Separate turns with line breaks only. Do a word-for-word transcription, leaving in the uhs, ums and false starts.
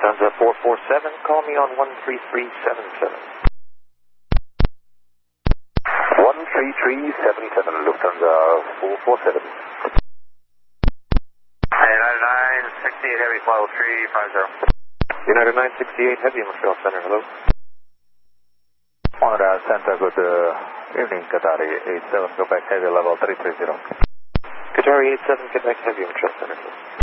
Lufthansa four four seven, call me on one three three seven seven. one three three seven seven, Lufthansa four four seven.
United nine sixty-eight Heavy, flight three five zero.
United nine sixty-eight Heavy, Montreal Center, hello.
Montreal Center, good uh, evening, Qatari eight seven, Quebec Heavy, level three three zero.
Qatari eight seven, Quebec Heavy, Montreal Center, hello.